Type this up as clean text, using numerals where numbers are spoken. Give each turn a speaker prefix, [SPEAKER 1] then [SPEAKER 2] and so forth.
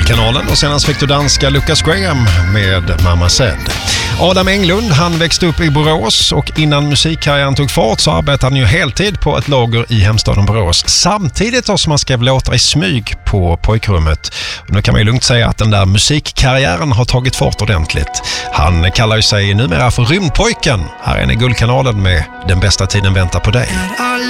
[SPEAKER 1] Guldkanalen och senast fick du danska Lucas Graham med Mamma Said. Adam Englund, han växte upp i Borås och innan musikkarriären tog fart så arbetade han ju heltid på ett lager i hemstaden Borås. Samtidigt som han skrev låtar i smyg på pojkrummet. Och nu kan man ju lugnt säga att den där musikkarriären har tagit fart ordentligt. Han kallar ju sig numera för Rymdpojken. Här är ni Guldkanalen med Den bästa tiden väntar på dig.